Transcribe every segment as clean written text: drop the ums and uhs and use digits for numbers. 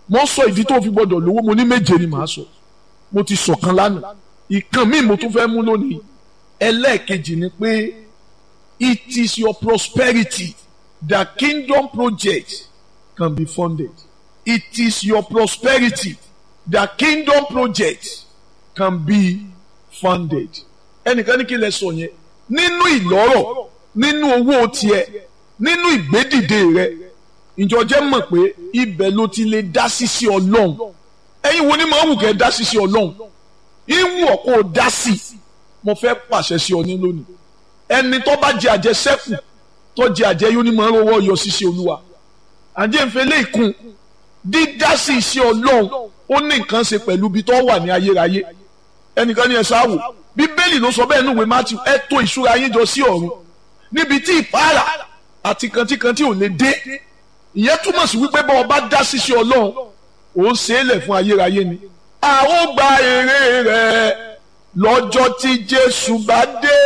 mo sọ ìdí tó fi gbọ́dọ̀ lówó, mo ní méje ni màá sọ, mo ti sọ̀kan lánàá, ìkan míì mo tún fẹ́ mú lónìí. Ẹlẹ́ẹ̀kejì ni pé it is your prosperity that kingdom project can be funded. It is your prosperity that kingdom project can be funded. Ẹnìkan ní kí lẹ sọ yẹn, nínú ìlọ́rọ̀, nínú owó tiẹ̀, nínú ìgbédìde rẹ, ìjọ jẹ́ mọ̀ pé ibẹ̀ ló ti lè dá sí sí Ọlọ́run. Ẹ̀yin wo ni màá wù kẹ́ dá sí sí Ọlọ́run? Ìwù ọ̀kọ́ dá sí, mo fẹ́ pàṣẹ sí ọ ní lónìí. Ẹni tó bá jẹ àjẹsẹ́kù tó jẹ àjẹyó ni màá rówó yọ sí sí Olúwa. Àjẹ́ ìfẹ́ lè kún dídá sí sí Ọlọ́run, ó ní nǹkan ṣe pẹ̀lú ibi tó wà ní ayérayé. Ẹnìkan ní ẹ sáwò, Bíbélì ló sọ bẹ́ẹ̀ nínú ìwé Mátíù, ẹ tò ìṣúra yín jọ sí ọ̀run níbi tí ìpara àti kantíkantí ò lè dé. Ìyẹn túmọ̀ sí wípé bá ọba dá sí sí Ọlọ́run, ó ń ṣe é lẹ̀ fún ayérayé ni. A ó gba èrè rẹ̀ lọ́jọ́ tí Jésù bá dé.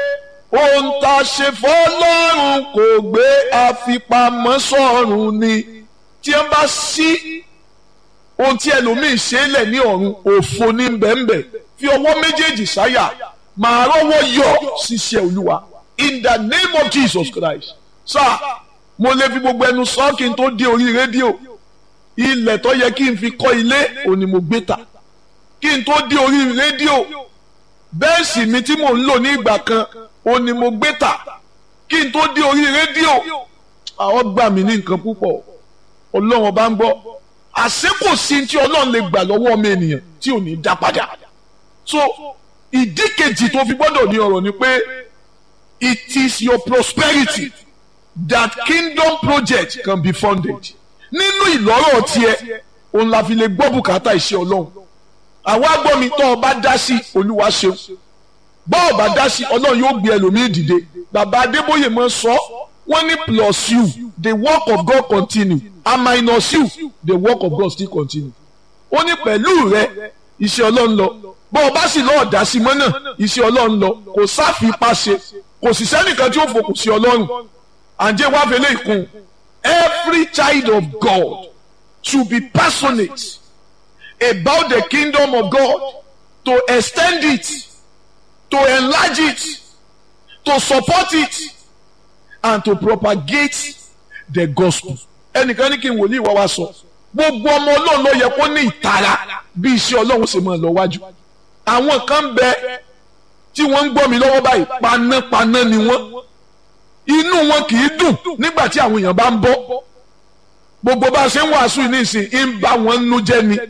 Ohun tá a ṣe fọ́lọ́run kò gbé àfipamọ́ sọ́run ni. Tí ẹ bá sí ohun tí ẹlòmíì ṣe é lẹ̀ ní ọ̀run, òfo ní bẹ́ẹ̀nbẹ́ẹ̀. Fi ọwọ́ méjèèjì sáyà, màá rọ́wọ́ yọ ṣiṣẹ́ Olúwa. In the name of Jesus Christ. Sáà, mo lè fi gbogbo ẹnu sọ kí n tó dé orí rédíò. Ilẹ̀ tó yẹ kí n fi kọ́ ilé òní mo gbé tà. Kí n tó dé orí rédíò, bẹ́ẹ̀sì mi tí mò ń lò ní ìgbà kan òní mo gbé tà. Kí n tó dé orí rédíò, àwọn gbà mí ní nǹkan púpọ̀. Ọlọ́run ọba ń gbọ́. Àṣé kò sí tí Ọlọ́run lè gbà lọ́wọ́ ọmọ ènìyàn tí ò ní dá padà. So ìdí kejì tó fi gbọ́dọ̀ ní ọ̀rọ̀ ni pé it is your prosperity that kingdom project can be funded. Nínú ìlọ́rọ̀ tiẹ̀, òun la fi lè gbọ́ bùkátà iṣẹ́ Ọlọ́run. Àwa gbọ́ mi tó o bá dá sí, Olúwa ṣeun. Bọ́ ọ bá dá sí, Ọlọ́run yóò gbé ẹlòmíì dìde. Bàbá Adébóyè mọ́ sọ, wọ́n ní plus you, the work of God continue, and minus you, the work of God still continue. Ó ní pẹ̀lú rẹ, iṣẹ́ Ọlọ́run lọ. Bọ́ ọ bá sì lọ́ọ̀ dá sí mọ́ náà, iṣẹ́ Ọlọ́run lọ. Kò sáfipá ṣe, kò sì sẹ́nìkan tí ó fòkùn sí Ọlọ́run. Àǹjẹ́ wá fẹ́lẹ́ ìkun. Every child of God should be passionate about the kingdom of God, to extend it, to enlarge it, to support it, and to propagate the gospel. Ẹnìkan ní kí n wòlíì wá wá sọ, gbogbo ọmọ Ọlọ́run ló yẹ kó ní ìtara bí iṣẹ́ Ọlọ́run ṣe máa lọ wájú. Àwọn kan bẹ tí wọ́n ń gbọ́ mi lọ́wọ́ báyìí, panápaná ni wọ́n. Inú wọn kì í dùn nígbà tí àwọn èèyàn bá ń bọ́. Gbogbo bá a ṣe ń wàásù nísìn ń bá wọn nú jẹ́ ni.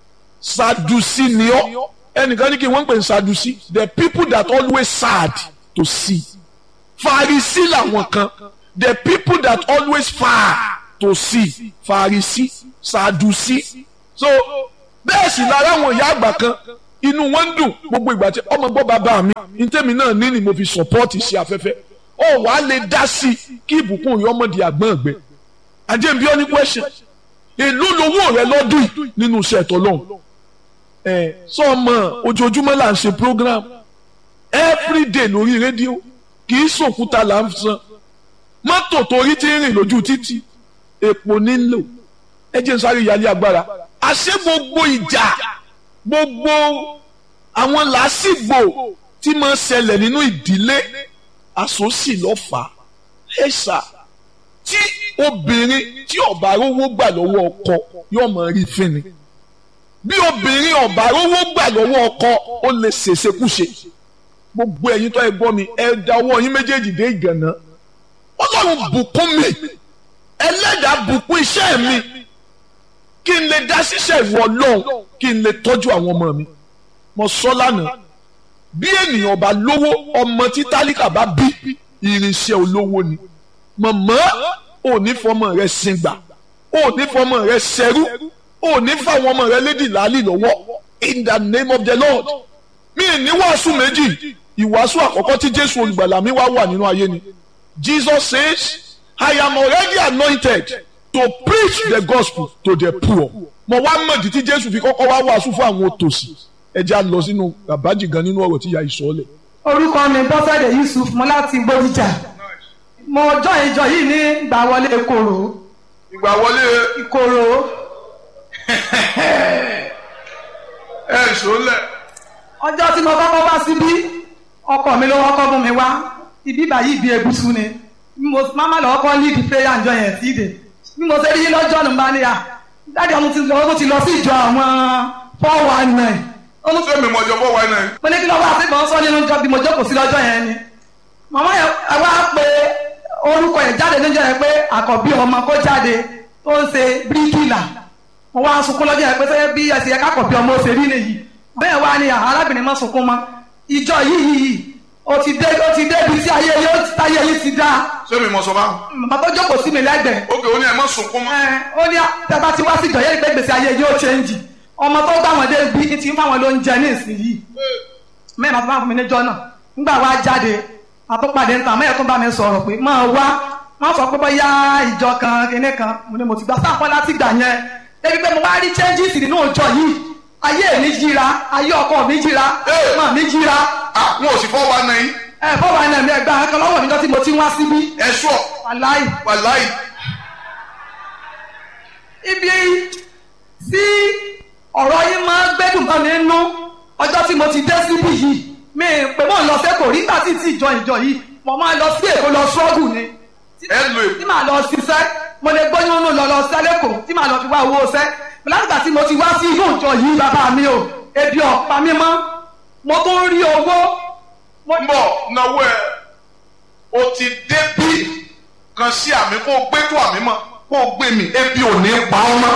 Sadducee ni ọ́. Ẹnìkan ní kí wọ́n ń pè ní Sadducee, the people that always sad to see. Pharisee làwọn kan, the people that always far to see. Pharisee, Sadducee. So bẹ́ẹ̀ sì lára àwọn ìyá àgbà kan, inú wọn ń dùn gbogbo ìgbà tí ọmọ gbọ́ bàbá mi, ntẹ́mi náà ní ni mo fi support iṣẹ́ afẹ́fẹ́. Ó wàá lè dá sí kí ìbùkún yọ ọmọdé àgbọ̀n ọ̀gbẹ́. Àjẹ́ bí ó ní question, èló lowó rẹ lọ́dún yìí nínú iṣẹ́ ẹ̀tọ́ lọ́hùn. Sọ́ọ̀mọ̀ ojoojúmọ́ là ń ṣe program everyday lórí rédíò, kì í sòkúta là ń san. Mọ́tò torí tí ń rìn lójú títì, epo nílò. Ẹ jẹ́ n sáré ìyálé agbára. Àṣé gbogbo ìjà, gbogbo àwọn làásìgbò tí máa ń ṣẹlẹ̀ nínú ìdílé, àsòsì lọ́fà. Ẹ̀ṣà tí obìnrin tí ó bá rówó gbà lọ́wọ́ ọkọ yóò máa rí fínni. Bí obìnrin ó bá rówó gbà lọ́wọ́ ọkọ, ó lè ṣèṣekúṣe. Gbogbo ẹ̀yin tó ẹ gbọ́ mi, ẹ da ọwọ́ yín méjèèjì dé ìgànná. Ọlọ́run bùkún mi, Ẹlẹ́dàá bùkún iṣẹ́ mi, kí n lè dá ṣiṣẹ́ ìwọ Ọlọ́run, kí n lè tọ́jú àwọn ọmọ mi. Mo sọ lánàá, bí ènìyàn bá lówó, ọmọ tí tálíkà bá bí, irinṣẹ́ olówó ni. Màmá, ò ní fọmọ rẹ sìngbà, ò ní fọmọ rẹ ṣẹrú, ò ní fáwọn ọmọ rẹ lédì láàlì lọ́wọ́. In the name of the Lord. Mi ní wàásù méjì, ìwàásù àkọ́kọ́ tí Jésù olùgbàlà mi wà nínú ayé ni. Jesus says, I am already anointed to preach the gospel to the poor. Mo wá mọ̀dí tí Jésù fi kọ́kọ́ wá wàásù fún àwọn òtòṣì. Ẹ jẹ́ á lọ sínú àbájì gan nínú ọ̀rọ̀ tí ìyá ìsọ̀lẹ̀. Orúkọ mi Bọ́sẹ̀dé Yusuf, mo láti Bódìjà. Mo jọ ìjọ yìí ní ìgbà wọlé Ìkòrò. Ìgbà wọlé Ìkòrò. ẹ ṣọlẹ̀. ọjọ́ tí mo kọ́kọ́ bá síbí ọkọ mi ló kọ́kọ́ mú mi wá ibi báyìí ibi ègúsù ni mama lọ́wọ́ kọ́ lead prayer ǹjọ́ yẹn sí ìdè bí mo ṣe rí lọ́jọ́ nù bá níyà dáàdi ọmọ ti lọ sí ìjọ àwọn 419. ṣé mi mọ̀jọ́ 419. mo ní kí lọ́wọ́ àti ìbọn sọ nínú ìjọ bí mo jókòó sí lọ́jọ́ yẹn ni màmá yẹn wá pé orúkọ yẹn jáde níjọ́ yẹn pé àkọ́bí ọmọ kó jáde tó ń ṣe bíríkìlà mo wá sunkún lọ́jọ́ yẹn pé sẹ́yìn bí ẹsẹ̀ ẹ̀ka àkọ́bí ọmọ ṣe rí nìyí bẹ́ẹ̀ wá ní arábìnrin má sunkún mọ́ ìjọ yìí ó ti débi tí ayé yìí ti dá. ṣé mi mọ̀ sọ bá. màmá tó jókòó sí mi lẹ́gbẹ̀ẹ́. ókè ó ní ẹ má sunkún mọ́. ó ní tẹ́bá ti wá sí ìjọ yẹn pé gbèsè ayé yóò change ọmọ tó gbà wọ́n dé bí ti ń fáwọn ló ń jẹ ní ìsinyìí mẹ́rin àti fáwọn mi níjọ náà nígbà wá jáde àtúpàdé níta mẹ́rin tó bá mi sọ̀rọ̀ pé máa wá wọ́n sọ pé bóyá ìjọ kan kinní kan mo ní mo ti gbà sáfọ́ láti gbà yẹn débi pé mo wá rí changes nínú ìjọ yìí ayé mi jíra ayé ọkọ mi jíra mọ̀ mi jíra. wọn ò sì 419. 419 mi ẹgbẹ́ akẹ́kọ̀ọ́ lọ́wọ́ mi lọ tí mo ti wá síbí. ẹ sọ. wàláì. ibi tí ọ̀rọ̀ yìí máa ń gbẹ́dùn kan nínú ọjọ́ tí mo ti dé síbí yìí mi pé mò ń lọ sẹ́kọ̀ọ́ rí nígbà tí ìjọ yìí mo máa lọ sí Èkó lọ ṣọ́ọ̀gù ni. ẹ lo èkó. tí màá lọ ṣiṣẹ́ mo lè gbóyún nù lọ sẹ́lẹ̀kọ̀ tí màá lọ fi wá owó ṣẹ́ látìgbà tí mo ti wá sí inú ìjọ yìí bàbá mi o ebi ọ̀pá mi mọ́ mo tún rí owó. bọ̀ náwó ẹ o ti dé bí kan sí àmì kó o gbé tó àmì mọ́ kó o gbé mi ebi ò ní pa ọ́ mọ́.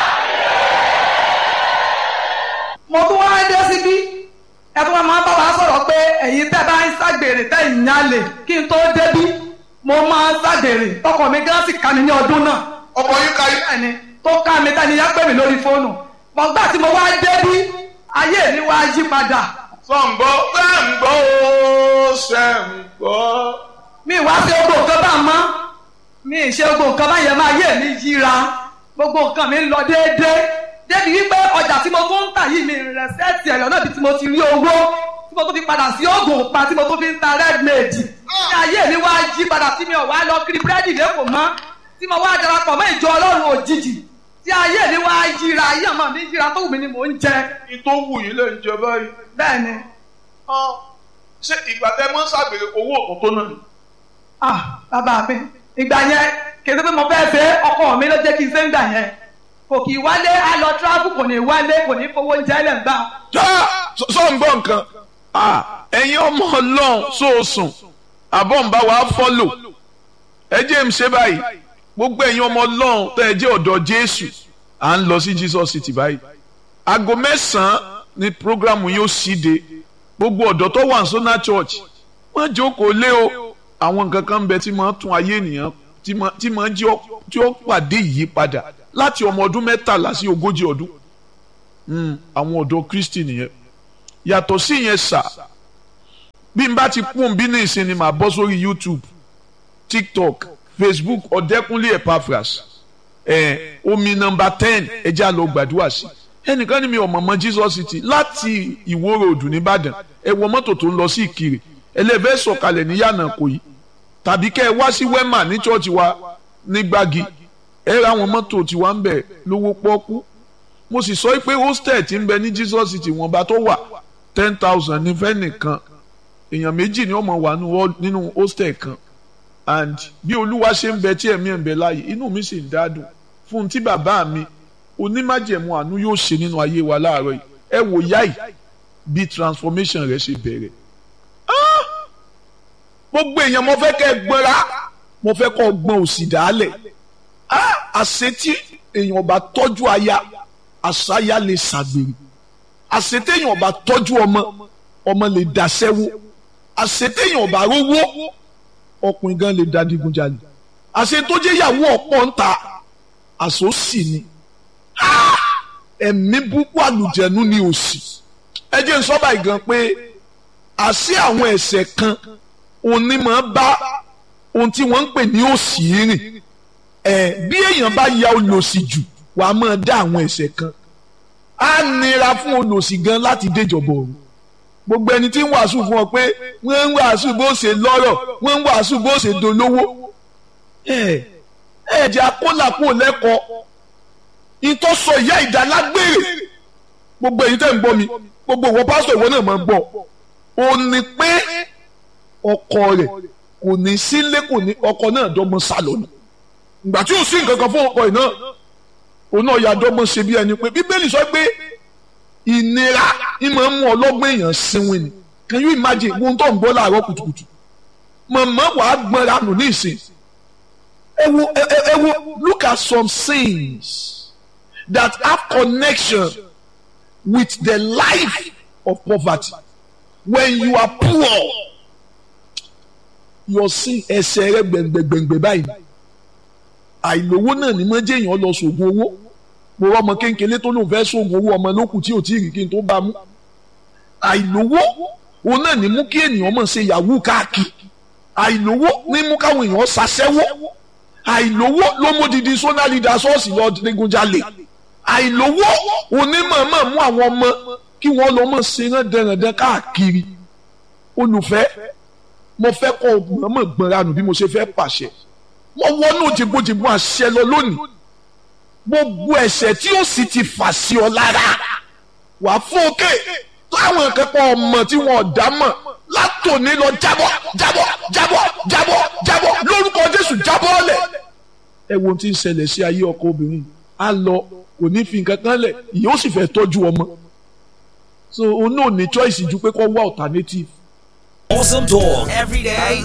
mo tún wá dé síbí ẹ̀fọn máa ń bá wa sọ̀rọ̀ pé ẹ̀yin tẹ́ bá ń ságbèrè tẹ́ ìyálè kí n tó débí mo máa ń ságbèrè tọkọ mi gán sì ká mi ní ọdún náà. ọkọ yín ká yín. ẹni tó ká mi tẹ́ni yá pè mí lórí fóònù bọ̀gbà tí mo wá débí ayé mi wá yí padà. sọ̀ǹgbọ́ sẹ́ǹgbọ́. mi wá sí gbogbo nǹkan bá mọ́ mi ṣe gbogbo nǹkan bá yẹ máa yé mi yíra gbogbo nǹkan mi ń lọ déédéé débi wípé ọjà tí mo tún ń tà yìí mi rẹ̀ sẹ́ẹ̀tì ẹ̀yọ́ náà bí tí mo ti rí owó tí mo tún fi padà sí oògùn pa tí mo tún fi ń ta redmade ní ayé mi wá yí padà tí mi ò wá lọ kiri búrẹ́dì lẹ́kọ̀ọ́ mọ́ tí mo wá darapọ̀ mọ́ ìjọ Ọlọ́run òjijì tí ayé mi wá yíra ayé ọmọ mi yíra tó wù mí ni mò ń jẹ. ìtò wù yín lè ń jẹ báyìí. bẹ́ẹ̀ni. ṣé ìgbà tẹ mọ́ ṣàgbèrè owó òkú tó náà ni. bàbá mi ìgbà yẹn kì í ṣe pé mo fẹ́ fẹ́ ọkọ mi ló jẹ́ kí n ṣe ń gbà yẹn kò kì í wálé á lọ tíráfù kò ní wálé kò ní fowó oúnjẹ lẹ̀ ń gbà. sọ ń gbọ́ nǹkan ẹ̀yin ọmọ Ọlọ́run sóòsùn àbọ̀ ń bá wa fọ́lò ẹ jẹ́ ń ṣe báyìí gbogbo ẹ̀yin ọmọ Ọlọ́run tẹ́ ẹ jẹ́ ọ̀dọ̀ Jésù à ń lọ sí Jesus City báyìí aago 9 ni programu yóò ṣíde gbogbo ọ̀dọ́ tó wà ní Sona Church wọ́n jókòó lé o àwọn nǹkan kan ń bẹ tí máa tún ayé ènìyàn tí máa jẹ́ tí ó pàdé ìyípadà láti ọmọ ọdún 13 sí 40 ọdún àwọn ọ̀dọ́ Kristi nìyẹn yàtọ̀ sí ìyẹn sà bí n bá ti kún bí ní ìsinmi màá bọ́ sórí YouTube TikTok Facebook Ọ̀dẹ́kúnlé Epaphras omi nọ́mbà 10 ẹjẹ́ àlọ́ gbàdúrà sí ẹnìkan ní mi ò mọ̀mọ́ Jesus City láti Ìwó Road nìbàdàn ẹ wọ mọ́tò tó ń lọ sí Ìkirè ẹlẹ́fẹ́ sọ̀kalẹ̀ ní yànnà Ìkòyí tàbí kẹ́ ẹ wá sí Wema ní chọ́ọ̀chì wa ní Gbági ẹ ra àwọn mọ́tò tí wà ń bẹ̀ lówó pọ́ọ́kú mo sì sọ pé hostel tí ń bẹ ní Jesus City wọ́n bá tó wà 10,000 ní fẹ́ nìkan èèyàn méjì ni wọ́n mọ̀ wà nínú hostel kan and bí Olúwa ṣe ń bẹ tí ẹ̀mí ẹ̀ ń bẹ láàyè inú mi sì ń dádùn fún tí bàbá mi onímájẹ̀mú àánú yóò ṣe nínú ayé wa láàárọ̀ yìí ẹ wò yá yìí bí transformation rẹ̀ ṣe bẹ̀rẹ̀ gbogbo èèyàn mo fẹ́ kẹ́ ẹ gbọ́ra mo fẹ́ kọ́ ọgbọ́n òsì dálẹ̀ àṣetí èèyàn bá tọ́jú aya àṣàyà lè ṣàgbèrè àṣetí èèyàn bá tọ́jú ọmọ lè dàṣẹ́wó àṣetí èèyàn bá rówó ọkùnrin gan lè dá digunjalè àṣetójé ìyàwó ọ̀pọ̀ ń ta àṣòsì ni ẹ̀mí búkú àlùjẹ̀nu ni òsì ẹ jẹ́ n sọ báyìí gan pé àṣé àwọn ẹ̀ṣẹ̀ kan òní máa bá ohun tí wọ́n ń pè ní òsì rìn bí èèyàn bá ya olòṣì jù wà á máa dá àwọn ẹ̀ṣẹ̀ kan á nira fún olòṣì gan láti déjọba ọ̀run gbogbo ẹni tí ń wàásù fún ọ pé wọ́n ń wàásù bó ṣe lọ́rọ̀ wọ́n ń wàásù bó ṣe dolówó jẹ́ akólàpọ̀ lẹ́kọ̀ọ́ ìtọ́ sọ ìyá ìdálágbére gbogbo èyí tẹ́ ń gbọ́ mi gbogbo ìwọ pásítọ̀ ìwọ náà máa ń gbọ́ ó ní pé ọkọ rẹ̀ kò ní sílé kò ní ọkọ náà dọ́gbọ́n sálọ ni ìgbà tí ò sí nǹkan kan fún ọkọ yìí náà òun náà yà dọ́gbọ́n ṣe bí ẹni pé bíbélì sọ pé ìnira ìmọ̀ ń mú ọlọ́gbọ́n èèyàn sinwin ni can you imagine ohun tó ń gbọ́ láàárọ̀ kùtùkùtù màmá wàá gbọ́nra nù ní ìsìn ẹ wo look at some things that have connection with the life of poverty when you are poor your sin ẹsẹ̀ rẹ gbẹ̀ngbẹ̀gbẹ̀ngbẹ̀ báyìí àìlówó náà ni mọ́jẹ́ èèyàn lọ sògùn owó mo rọ ọmọ kéńkélé tó lóun fẹ́ sògùn owó ọmọ lókù tí ò tí ì rí kí n tó bá mú àìlówó òun náà ni mú kí ènìyàn mọ̀ ṣe yahoo káàkiri àìlówó ní mú káwọn èèyàn ṣaṣẹ́wó àìlówó ló mú didi sọ́nà leader ṣọ́ọ̀ṣì lọ digunjalè àìlówó onímọ̀ọ́mọ̀ mú àwọn ọmọ kí wọ́n lọ mọ̀ ṣe rán dẹ̀rẹ̀dẹ̀ káàkiri olùfẹ́ mo fẹ́ kọ́ mọ̀ọ́mọ̀ gbọ̀nranù bí mo ṣe fẹ́ pàṣẹ mo wọnú jìbòjìbò àṣẹ lọ lónìí gbogbo ẹ̀ṣẹ̀ tí ó sì ti fà sí ọ lára wà fún òkè láwọn akẹ́kọ̀ọ́ ọmọ tí wọ́n dá mọ̀ látòní lọ jábọ́ jábọ́ jábọ́ jábọ́ jábọ́ lórúkọ Jésù jábọ́ ọ̀lẹ̀. ẹ wo tí ń ṣẹlẹ̀ sí ayé ọkọ obìnrin á lọ kò ní fi nǹkan kan lẹ̀ ìyẹn ó sì fẹ́ tọ́jú ọmọ so òun náà ní choice ju pé kó wá alternative. Awesome talk every day.